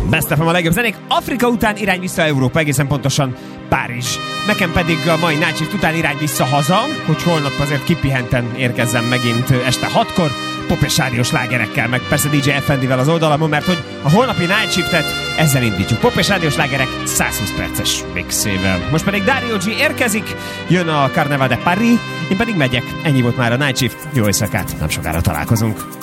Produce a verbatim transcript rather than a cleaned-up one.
Best ef em a legjobb zenék. Afrika után irány vissza Európa, egészen pontosan Párizs. Nekem pedig a mai Night Shift után irány vissza haza, hogy holnap azért kipihenten érkezzem megint este hatkor, pop és rádió slágerekkel, meg persze dé dzsé ef en dé-vel az oldalamon, mert hogy a holnapi Night Shiftet ezzel indítjuk. Pop és rádió slágerek százhúsz perces mixével. Most pedig Dario G érkezik, jön a Carnaval de Paris, én pedig megyek. Ennyi volt már a Night Shift. Jó éjszakát, nem sokára találkozunk.